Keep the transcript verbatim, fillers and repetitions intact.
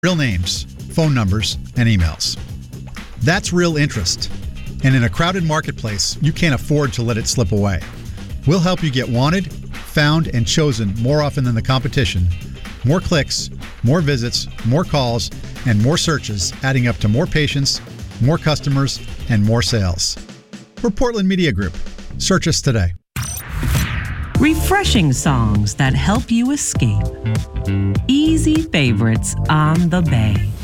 Real names, phone numbers, and emails. That's real interest. And in a crowded marketplace, you can't afford to let it slip away. We'll help you get wanted, found, and chosen more often than the competition. More clicks, more visits, more calls, and more searches, adding up to more patients, more customers, and more sales. We're Portland Media Group. Search us today. Refreshing songs that help you escape. Easy favorites on the Bay.